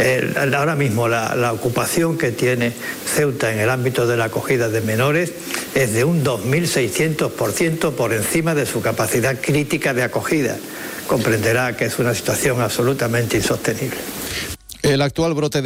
Ahora mismo la ocupación que tiene Ceuta en el ámbito de la acogida de menores es de un 2.600% por encima de su capacidad crítica de acogida. Comprenderá que es una situación absolutamente insostenible. El actual brote